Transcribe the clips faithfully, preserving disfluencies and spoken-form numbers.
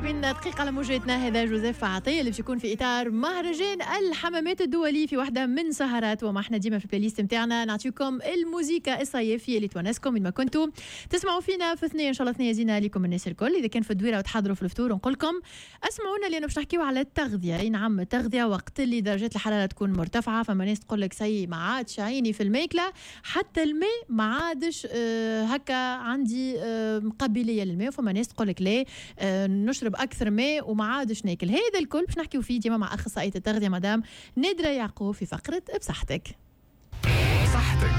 وأربعين دقيقة على موجتنا. هذا جوزيف عطية اللي بيكون في إطار مهرجان الحمامات الدولي في واحدة من سهرات. وما احنا ديما في البلاي ليست نتاعنا نعطيكم الموسيقى الصيفية اللي تونسكم من ما كنتوا تسمعوا فينا في اثنين. إن شاء الله اثنين زينة لكم الناس الكل. إذا كان في الدويرة وتحضروا في الفطور نقول لكم اسمعونا لأنه باش نحكيو على التغذية. أي نعم التغذية وقت اللي درجات الحرارة تكون مرتفعة فما ناس تقول لك سي ما عادش عيني في الماكلة، حتى الماء ما عادش آه هكا عندي آه قابلية للماء، وفما ناس تقول لك لا آه نشرب أكثر ماء وما عادش ناكل. هذا الكل باش نحكيو فيه ديما مع أخصائية التغذية مدام نادرة يعقوب في فقرة بصحتك. صحتك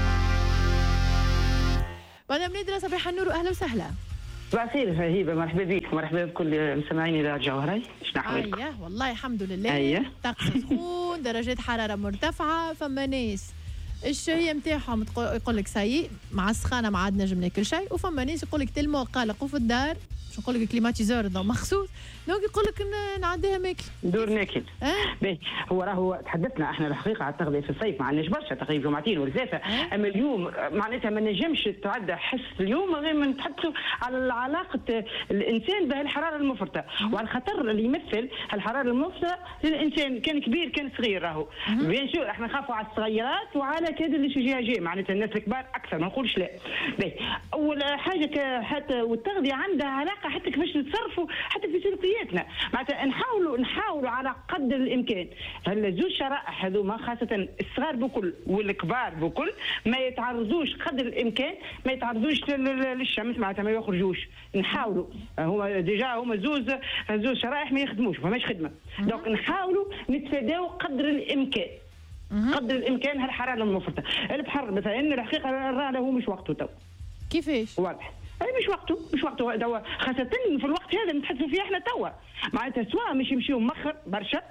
مدام نادرة صباح النور وأهلا وسهلا. صباح الخير هبه، مرحبا بك، مرحبا بكل مستمعين اذاعه الجوهري. شنو احوالكم؟ اييه والله الحمد لله. اييه طقس سخون، درجات حراره مرتفعه، فما ناس الشهيه نتاعهم يقول لك سي مع السخانه ما عاد نجم ناكل شيء، وفما ناس يقول لك تلمو قلق وفي الدار باش نقول لك كليماتيزور مخصوص دونك يقول لك نعديها ماكل ندور ناكل. أه؟ باهي هو راهو تحدثنا احنا الحقيقه على التغذيه في الصيف، ما عندناش برشا تقريبا جمعتين ولا ثلاثه. أه؟ اما اليوم معناتها ما نجمش تعدى حس اليوم غير ما نتحدثوا على علاقه الانسان بهالحراره المفرطه، وعلى الخطر اللي يمثل هالحراره المفرطه للانسان كان كبير كان صغير. راهو بيان سور احنا نخافوا على الصغيرات وعلى كاد اللي شجاع جاي معناتها الناس الكبار اكثر ما نقولش لا. باهي اول حاجه حتى والتغذيه عندها علاقه حتى كيفاش نتصرفوا حتى في سلوكياتنا، معناتها نحاولوا نحاولوا على قدر الامكان هلا زوج شرائح هذوما خاصه الصغار بكل والكبار بكل ما يتعرضوش قدر الامكان ما يتعرضوش للشمس، معناتها ما يخرجوش. نحاولوا هما ديجا هما زوج زوج شرائح ما يخدموش فماش خدمه، دونك نحاولوا نتفاداو قدر الامكان قدر الامكان هالحراره المفرطه. البحر مثلا الحقيقه راه هو مش وقته تو. كيفاش؟ واضح اي مش وقته مش وقته توا، خاصة في الوقت هذا نتحدثوا فيه احنا توا، معناتها سواء مش يمشيوا مخر برشا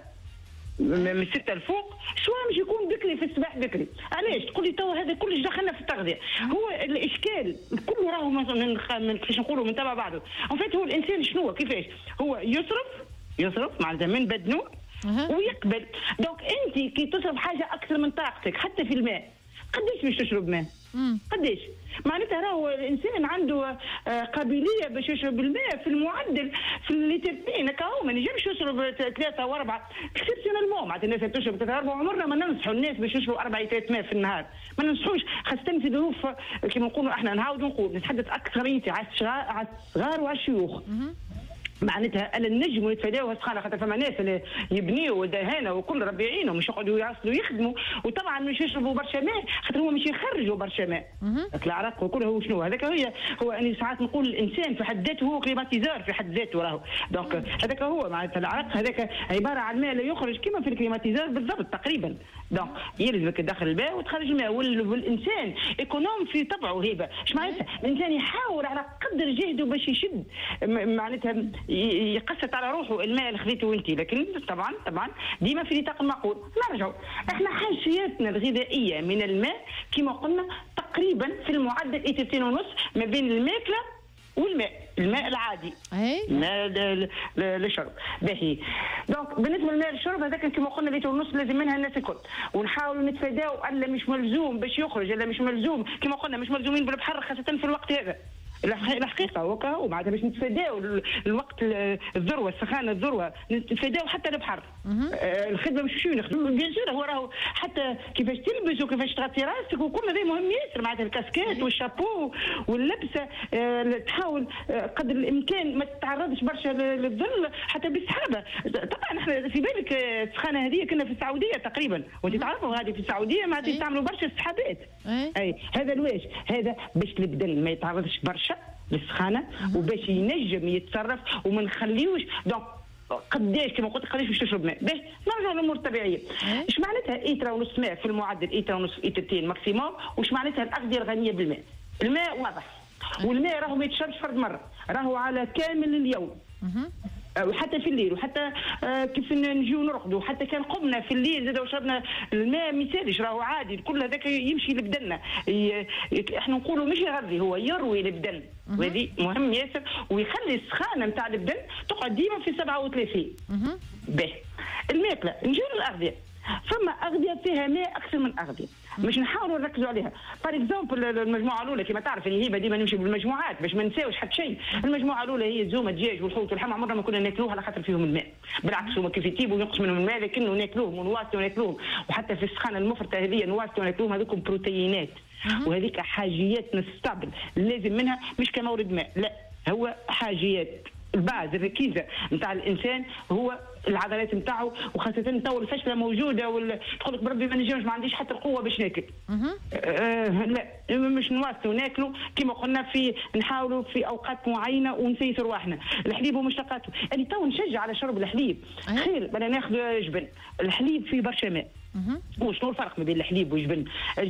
من ستة الفوق، سواء مش يكون بكري في الصباح بكري. علاش تقول لي توا هذا كلش دخلنا في التغذية؟ هو الاشكال الكل راهو من كيفاش نقولوا من تبع بعضه. ان فيت هو الانسان شنو كيفاش هو يصرف يصرف معناتها من بدنه ويقبل. دونك انت كي تصرف حاجة اكثر من طاقتك حتى في الماء قديش باش تشرب ماء؟ قديش؟ معناتها راهو الانسان عنده قابليه باش يشرب الماء في المعدل في الليترتين هكا، هو ما نجمش يشرب ثلاثه واربعه اكسبسيونيلمون. معناتها الناس تشرب ثلاثه واربعه، عمرنا ما ننصحوا الناس باش يشربوا اربع لترات ماء في النهار، ما ننصحوش خاصه في ظروف كما نقولوا احنا نعاودوا نقول نتحدث اكثريتي على الصغار وعلى الشيوخ. معناتها الا نجموا يتفاداو السخانه، خاطر فما ناس اللي يبنيوا ودهانه وكل ربي يعينهم مش يقعدوا يعصلوا يخدموا، وطبعا مش يشربوا برشا ماء خاطر هو مش يخرجوا برشا ماء. العرق وكله هو شنو هذاك هي هو اني ساعات نقول الانسان في حد ذاته هو كليماتيزور في حد ذاته راهو. دونك هذاك هو معناتها العرق هذاك عباره عن ماء لا يخرج كما في الكليماتيزور بالضبط تقريبا. دونك يلزمك تدخل الماء وتخرج الماء، والانسان ايكونوم في طبعه هيبه. اش معناتها الانسان يحاول على قدر جهده باش يشد معناتها يقسط على روحه الماء اللي خذيته انت، لكن طبعا طبعا ديما في نطاق المعقول. نرجعوا احنا حاجياتنا الغذائيه من الماء كما قلنا تقريبا في المعدل لترتين ونص ما بين الماكله والماء الماء العادي الماء للشرب. باهي دونك بالنسبه للماء للشرب هذاك كما قلنا لتر ونص لازم منها الناس الكل، ونحاولوا نتفاداو الا مش ملزوم باش يخرج الا مش ملزوم كما قلنا مش ملزومين بالبحر خاصه في الوقت هذا. الحقيقه وكا ومعناتها باش نتفاداو الوقت الذروه السخانه الذروه نتفاداو حتى البحر. آه الخدمه مش شو نخدم بيان سور هو راهو حتى كيفاش تلبس وكيفاش تغطي راسك وكل هذا مهم ياسر، معناتها الكاسكيت والشابو واللبسه آه تحاول آه قدر الامكان ما تتعرضش برشا للظل حتى بالسحابه. طبعا احنا في بالك السخانه هذه كنا في السعوديه تقريبا وانت تعرفوا هذه في السعوديه ما تعملوا برشا السحابات. اي هذا الواش هذا باش البدن ما يتعرضش برشا للسخانه وباش ينجم يتصرف وما نخليوش. دونك قداش كما قلت قداش باش تشرب ماء؟ باش نرجعوا للامور الطبيعيه. ايش معناتها ايترا ونص ماء في المعدل ايترا ونص ايترتين ماكسيموم؟ واش معناتها الاغذيه الغنيه بالماء؟ الماء واضح والماء راهو ما يتشربش فرد مره، راهو على كامل اليوم وحتى في الليل وحتى آه كيف نجيو نرقدوا حتى كان قمنا في الليل زاد وشربنا الماء مثاليش راهو عادي كل هذاك يمشي لبدننا. احنا نقولوا مش يغذي هو يروي البدن وهذه مهم ياسر ويخلي السخانه نتاع البدن تقعد ديما في سبعة وثلاثين. به الماكله نجيو للاغذيه فما اغذيه فيها ماء اكثر من اغذيه. مش نحاولوا نركزوا عليها. بار اكزومبل المجموعه الاولى كما تعرف اللي هي ديما نمشي بالمجموعات باش ما نساوش حتى شيء. المجموعه الاولى هي الزومه الدجاج والحوت والحمى عمرنا ما كنا ناكلوها على خاطر فيهم الماء، بالعكس هما كيف يطيبوا ينقص منهم الماء لكنه ناكلوهم ونواصلوا ناكلوهم، وحتى في السخانه المفرطه هذه نواصلوا ناكلوهم. هذوكم بروتينات وهذيك حاجيات نستقبل لازم منها مش كمورد ماء، لا هو حاجيات. الباز الركيزه نتاع الانسان هو العضلات نتاعو، وخاصه تو الفشله موجوده وتقول لك بربي ما نجمش ما عنديش حتى القوه باش ناكل. آه لا مش نواصلوا ناكلوا كما قلنا، في نحاولوا في اوقات معينه ونسيسوا رواحنا. الحليب ومشتقاته، انا تو نشجع على شرب الحليب. خير بلا ناخذ جبن، الحليب فيه برشا ماء. وشنو الفرق ما بين الحليب والجبن؟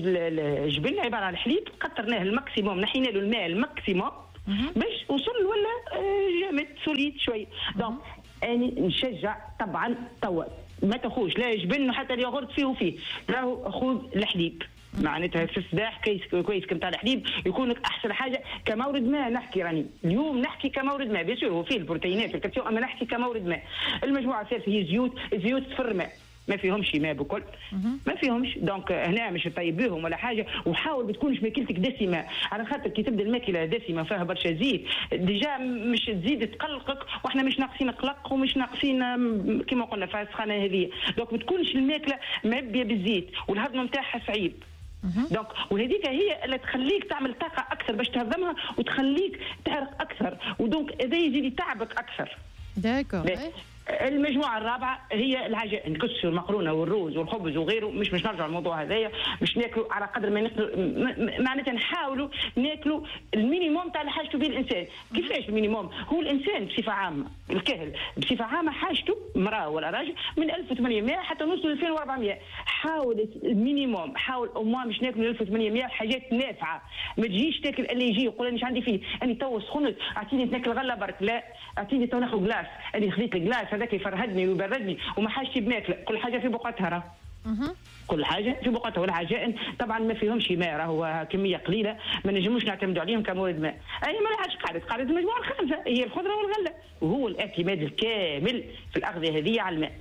الجبن عباره عن حليب قطرناه الماكسيموم، نحينا له الماء الماكسيموم باش وصل ولا جامد سوليد شوي. دونك اني نشجع طبعا توا ما تاخوش لا جبن حتى الياغورت فيه وفيه، راهو خذ الحليب معناتها في الصباح كيس كويس كنتاع الحليب يكون احسن حاجه كمورد ماء. نحكي راني اليوم نحكي كمورد ماء، بيان هو فيه البروتينات والكالسيوم، اما نحكي كمورد ماء. المجموعه الثالثه هي زيوت، الزيوت تفر ماء ما فيهمش ماء بكل، ما فيهمش. دونك هنا مش طيب بهم ولا حاجه، وحاول ما تكونش ماكلتك دسمه، على خاطر كي تبدا الماكله دسمه فيها برشا زيت ديجا مش تزيد تقلقك، واحنا مش ناقصين قلق ومش ناقصين كما قلنا في السخانه هذه. دونك ما تكونش الماكله معبيه بالزيت والهضم نتاعها صعيب. دونك وهذيك هي اللي تخليك تعمل طاقه اكثر باش تهضمها وتخليك تعرق اكثر، ودونك هذا يزيد يتعبك اكثر. داكور. المجموعه الرابعه هي العجائن، الكسر والمقرونه والروز والخبز وغيره. مش مش نرجع الموضوع هذايا، مش ناكلوا على قدر ما ناكلوا، معناتها نحاولوا ناكلوا المينيموم تاع اللي حاجته به الانسان. كيفاش المينيموم؟ هو الانسان بصفه عامه، الكاهل بصفه عامه حاجته مراه ولا راجل من ألف وثمانمائة حتى نوصل ألفين وأربعمائة. حاول المينيموم، حاول اموا مش ناكلوا ألف وثمانمائة حاجات نافعه، ما تجيش تاكل اللي يجي يقول انا مش عندي فيه، انا تو سخنت اعطيني ناكل غله برك، لا اعطيني تو ناخذ جلاس، انا خذيت الجلاس هذاك يفرهدني ويبردني وما حاجتي بماكله. كل حاجه في بقعتها راه، كل حاجه في بقعتها. والعجائن طبعا ما فيهمش ماء، راهو كميه قليله ما نجموش نعتمدوا عليهم كمورد ماء. اي ما عادش قاعده قاعده المجموعه الخامسه هي الخضره والغله، وهو الاعتماد الكامل في الاغذيه هذه على الماء.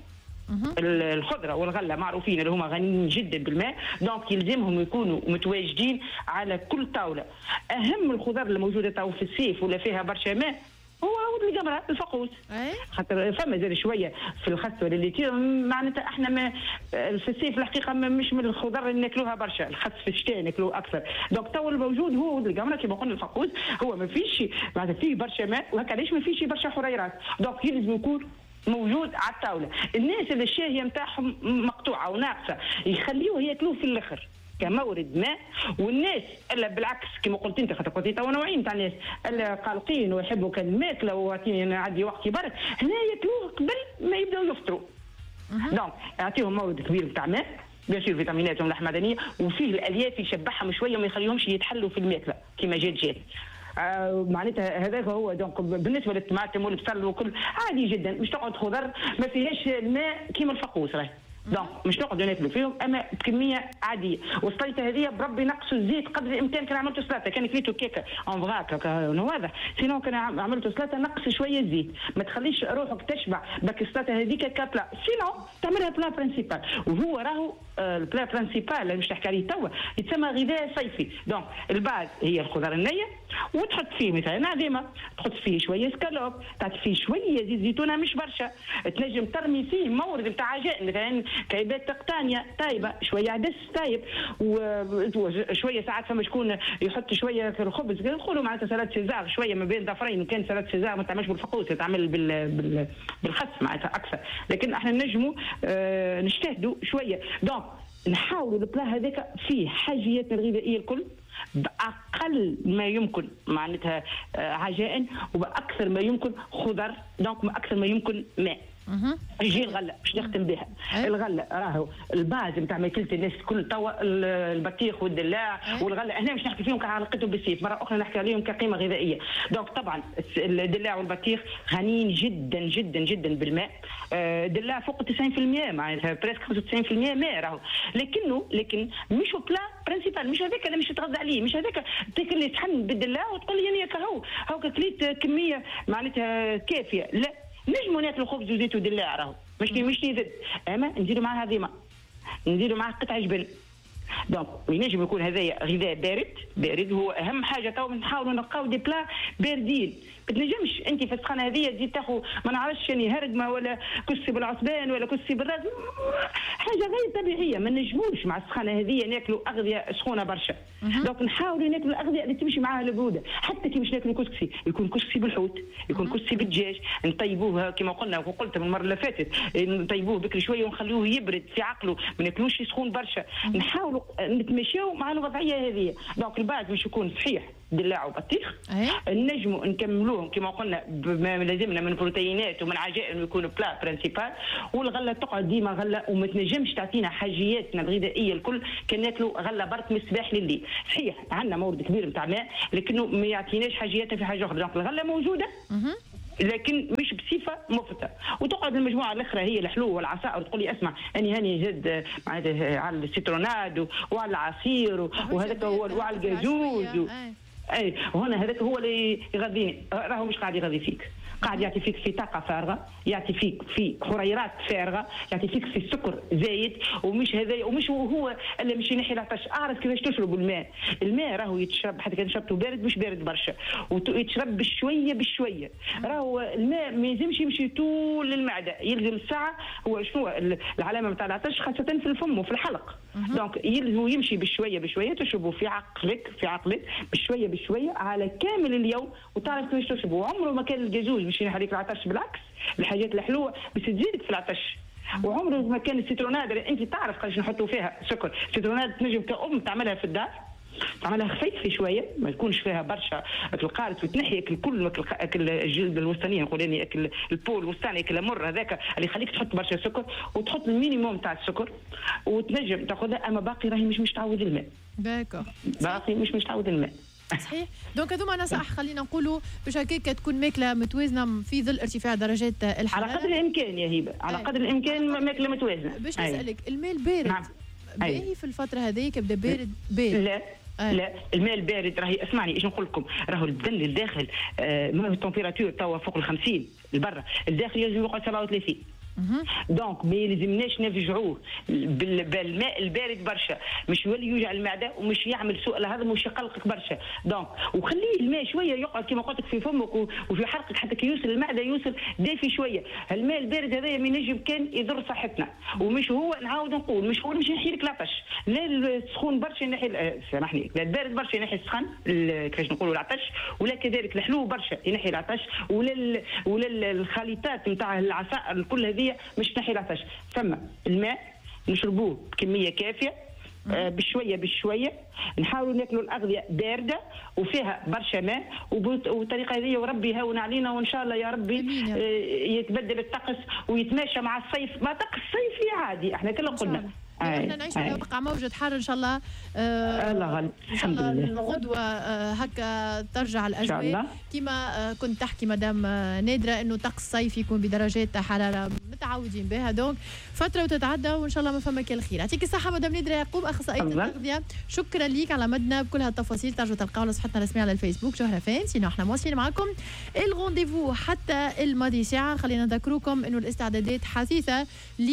الخضره والغله معروفين اللي هما غنيين جدا بالماء، دونك يلزمهم يكونوا متواجدين على كل طاوله. اهم الخضر اللي موجوده تو في الصيف ولا فيها برشا ماء هو ود القمره الفقوس، خاطر فما زال شويه في الخس والليتي، معناتها احنا ما في الصيف الحقيقه مش من الخضر اللي ناكلوها برشا، الخس في الشتاء ناكلوه اكثر. دونك تو الموجود هو ود القمره كما قلنا الفقوس، هو ما فيش معناتها فيه برشا ماء، وهكا علاش ما فيش برشا حريرات، دونك يلزم يكون موجود على الطاوله. الناس اللي الشاهيه نتاعهم مقطوعه وناقصه يخليوه ياكلوه في الاخر كمورد ماء، والناس الا بالعكس كما قلت انت، خاطر قلت تو نوعين تاع الناس الا قلقين ويحبوا كان الماكله وعطيني نعدي وقتي برك، هنا ياكلوه قبل ما يبداو يفطروا. دونك يعطيهم مورد كبير تاع ماء، بيان سور فيتاميناتهم المعدنيه، وفيه الالياف يشبعهم شويه وما يخليهمش يتحلوا في الماكله كما جات جات. آه معناتها هذاك هو. دونك بالنسبه للطماطم والبصل وكل عادي جدا، مش تقعد خضر ما فيهاش الماء كيما الفقوس راهي. دونك مش نقعدوا ناكلوا فيهم اما بكميه عاديه. والسلطه هذه بربي نقصوا الزيت قدر الامكان. كان عملتوا سلطه كان كليتوا كيكه اون فراك واضح، سينو كان عملتوا سلطه نقص شويه الزيت، ما تخليش روحك تشبع بك السلطه هذيك كبلا، سينو تعملها بلا برينسيبال. وهو راهو البلا برينسيبال اللي مش تحكي عليه توا يتسمى غذاء صيفي. دونك الباز هي الخضر النيه، وتحط فيه مثلا عظيمه، تحط فيه شويه سكالوب، تعطي فيه شويه زيت زيتونه مش برشا، تنجم ترمي فيه مورد نتاع عجائن مثلا كعبات تقطانيه طايبه، شويه عدس طايب، وشويه ساعات فما شكون يحط شويه في الخبز نقولوا معناتها سلطه سيزار شويه ما بين ظفرين، وكان سلطه سيزار ما تعملش بالفقوس تعمل بال... بال... بالخس معناتها اكثر، لكن احنا نجموا اه نجتهدوا شويه. دونك نحاولوا البلا هذاك فيه حاجياتنا الغذائيه الكل باقل ما يمكن معناتها عجائن، وباكثر ما يمكن خضر، دونك باكثر ما يمكن ماء. يجي الغله باش نختم بها. الغله راهو الباز نتاع ماكله الناس الكل توا البطيخ والدلاع والغله، هنا مش نحكي فيهم كعلاقتهم بالسيف، مره اخرى نحكي عليهم كقيمه غذائيه. دونك طبعا الدلاع والبطيخ غنيين جدا جدا جدا بالماء، الدلاع فوق تسعين بالمئة معناتها بريسك خمسة وتسعين بالمئة ماء راهو، لكنه لكن مش بلا برينسيبال، مش هذاك اللي مش تتغذى عليه، مش هذاك تاكل لي تحن بالدلاع وتقول لي انا كهو هاو كليت كميه معناتها كافيه، لا نجموا ناكلوا خبز وزيت ودلاع راهو مش مش يزد، اما نديروا معاه هذيمه، نديروا معاه قطع جبن، دونك ينجم يكون هذايا غذاء بارد بارد هو اهم حاجه. تو نحاولوا نلقاو دي بلا باردين. ما تنجمش انت في السخانه هذه تزيد تاخذ ما نعرفش يعني هرقمه ولا كسي بالعصبان ولا كسي بالراس، حاجه غير طبيعيه. ما نجموش مع السخانه هذه ناكلوا اغذيه سخونه برشا. دونك نحاولوا ناكلوا الاغذيه اللي تمشي معاها البروده. حتى كي باش ناكلوا كسكسي يكون كسكسي بالحوت، يكون كسكسي بالدجاج، نطيبوه كما قلنا وقلت من المره اللي فاتت، نطيبوه بكري شويه ونخلوه يبرد في عقله، ما ناكلوش سخون برشا. نحاولوا نتمشاو مع الوضعيه هذه. دونك البعض باش يكون صحيح دلاع وبطيخ، نجموا نكملوهم كما قلنا بما لازمنا من بروتينات ومن عجائن ويكون بلا برانسيبال. والغله تقعد ديما غله وما تنجمش تعطينا حاجياتنا الغذائيه الكل كان ناكلوا غله برك من الصباح لليل. صحيح عندنا مورد كبير نتاع ماء لكنه ما يعطيناش حاجياتها في حاجه اخرى. دونك الغله موجوده لكن مش بصفه مفرطه. وتقعد المجموعه الاخرى هي الحلو والعصائر تقول لي اسمع اني هاني زاد معناتها على السيتروناد وعلى العصير وهذاك هو وعلى الجازوز. اي وهنا هذاك هو اللي يغذيني. راهو مش قاعد يغذي فيك، قاعد يعطي فيك في طاقه فارغه، يعطي فيك في حريرات فارغه، يعطي فيك في السكر زايد. ومش هذا ومش هو اللي مش ينحي العطش. اعرف كيفاش تشرب الماء. الماء راهو يتشرب حتى كان شربته بارد مش بارد برشا، ويتشرب بشويه بشويه. راهو الماء ما يلزمش يمشي طول المعده، يلزم الساعه. هو شنو العلامه نتاع العطش خاصه في الفم وفي الحلق. دونك يلزم يمشي بشويه بشويه، تشربه في عقلك في عقلك بشويه بشويه على كامل اليوم وتعرف كيفاش تشربه. عمره ما كان الجازوز باش ينحريك العطش، بالعكس الحاجات الحلوه باش تزيدك في العطش. وعمره ما كان السيتروناد انت تعرف قداش نحطوا فيها سكر. السيتروناد تنجم كأم تعملها في الدار، تعملها خفيفه شويه ما تكونش فيها برشا القارص وتنحي الكل اكل الجلد الوسطانيه نقول يعني اكل البول الوسطاني اكل مر هذاك اللي يخليك تحط برشا سكر وتحط المينيموم تاع السكر وتنجم تاخذها. اما باقي راهي مش مش تعود الماء. داكور باقي مش مش تعود الماء. صحيح. دونك هذوما نصائح خلينا نقولوا باش هكاك تكون ماكله متوازنه في ظل ارتفاع درجات الحراره على قدر الامكان يا هبه، على قدر الامكان ماكله متوازنه. باش نسالك الماء البارد نعم. باهي في الفتره هذيك يبدا بارد بارد؟ لا أي. لا الماء البارد راهي اسمعني ايش نقول لكم، راهو البدن الداخل آه ما التمبيراتور توا فوق ال خمسين البرة، الداخل يجب يقعد سبعة وثلاثين. دونك ما يلزمناش نفجعوه بالماء البارد برشا، مش يولي يوجع المعده ومش يعمل سوء الهضم ومش يقلقك برشا. دونك وخليه الماء شويه يقعد كما قلت لك في فمك وفي حلقك حتى كي يوصل المعده يوصل دافي شويه. الماء البارد هذايا من ينجم كان يضر صحتنا، ومش هو نعاود نقول مش هو مش ينحي لك العطش، لا السخون برشا ينحي سامحني لا البارد برشا ينحي السخن كيفاش نقولوا العطش، ولا كذلك الحلو برشا ينحي العطش، ولا ولا الخليطات نتاع العصائر كل هذه مش تنحي العطش. ثم الماء نشربوه بكميه كافيه آه بشويه بشويه، نحاولوا ناكلوا الاغذيه بارده وفيها برشا ماء، وبالطريقه هذه وربي يهون علينا وان شاء الله يا ربي آه يتبدل الطقس ويتماشى مع الصيف. ما طقس صيفي عادي احنا كله قلنا احنا نعيش على وقع موجة حر ان شاء الله. آه الله غالب الحمد لله. الغدوه آه هكا ترجع الاجواء كما آه كنت تحكي مدام آه نادره انه طقس صيفي يكون بدرجات حراره متعودين بها، دونك فتره وتتعدى وان شاء الله ما فما كل خير. يعطيك الصحه مدام نادره يعقوب اخصائيه التغذيه، شكرا ليك على مدنا بكل هالتفاصيل. ترجعوا تلقاو على صفحتنا الرسميه على الفيسبوك جوهره فان. سينو احنا مواصلين معكم الغونديفو حتى الماضي ساعه. خلينا نذكروكم انه الاستعدادات حثيثه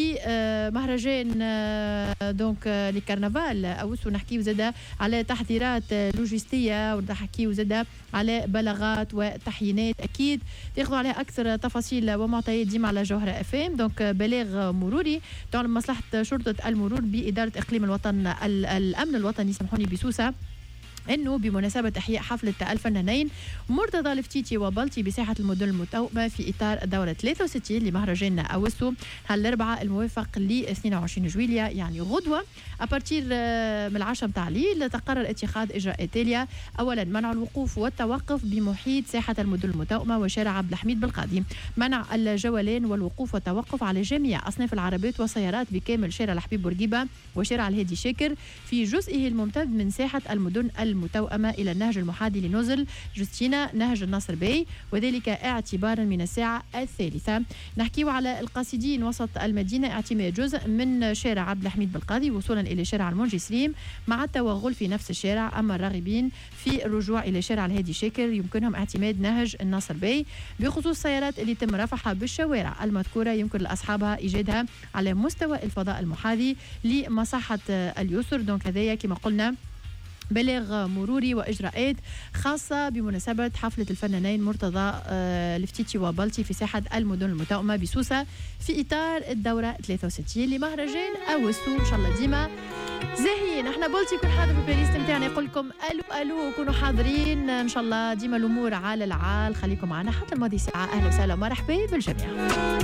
لمهرجان آه دونك لكرنفال اوسو، نحكيو زاده على تحضيرات لوجستيه ونحكيو زاده على بلاغات وتحيينات اكيد تاخذوا عليها اكثر تفاصيل ومعطيات ديما على جوهره اف ام. دونك بلاغ مروري تعلن مصلحه شرطه المرور باداره اقليم الوطن الامن الوطني سامحوني بسوسه انه بمناسبه احياء حفله الفنانين مرتضى الفتيتي وبلطي بساحه المدن المتوأمه في اطار الدوره ثلاثة وستين لمهرجان اوسو هالاربعاء الموافق ل اثنين وعشرين جويلية يعني غدوه ابارتير من العشرة متاع الليل. تقرر اتخاذ اجراءات تاليه: اولا منع الوقوف والتوقف بمحيط ساحه المدن المتوأمه وشارع عبد الحميد بالقاضي، منع الجولان والوقوف والتوقف على جميع اصناف العربات والسيارات بكامل شارع الحبيب بورقيبه وشارع الهادي شاكر في جزئه الممتد من ساحه المدن المتوأمة إلى النهج المحاذي لنزل جوستينا نهج الناصر باي، وذلك اعتبارا من الساعة الثالثة. نحكيو على القاصدين وسط المدينة، اعتماد جزء من شارع عبد الحميد بالقاضي وصولا إلى شارع المنجي سليم مع التوغل في نفس الشارع. أما الراغبين في الرجوع إلى شارع الهادي شاكر يمكنهم اعتماد نهج الناصر باي. بخصوص السيارات اللي تم رفعها بالشوارع المذكورة يمكن لأصحابها إيجادها على مستوى الفضاء المحاذي لمصحة اليسر. دونك هذايا كما قلنا بلاغ مروري وإجراءات خاصة بمناسبة حفلة الفنانين مرتضى الفتيتي وبلتي في ساحة المدن المتوأمة بسوسة في إطار الدورة ثلاثة وستين لمهرجان أوسو. إن شاء الله ديما زاهيين. احنا بلتي يكون حاضر في البلاي ليست نتاعنا يقول لكم الو الو وكونوا حاضرين ان شاء الله ديما الامور على العال. خليكم معنا حتى الماضي ساعة. اهلا وسهلا ومرحبا بالجميع.